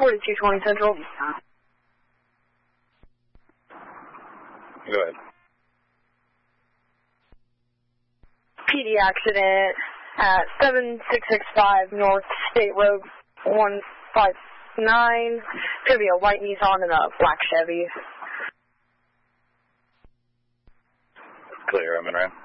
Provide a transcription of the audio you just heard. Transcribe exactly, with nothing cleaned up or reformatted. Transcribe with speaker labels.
Speaker 1: forty-two twenty Central.
Speaker 2: Go ahead.
Speaker 1: P D accident at seven six six five North State Road one five nine. Could be a white Nissan and a black Chevy.
Speaker 2: Clear, I'm in, right?